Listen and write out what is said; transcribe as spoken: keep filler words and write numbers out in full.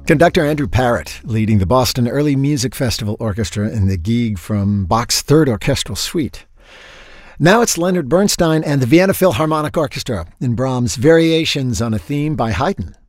Conductor Andrew Parrott leading the Boston Early Music Festival Orchestra in the Gigue from Bach's Third Orchestral Suite. Now it's Leonard Bernstein and the Vienna Philharmonic Orchestra in Brahms' Variations on a Theme by Haydn.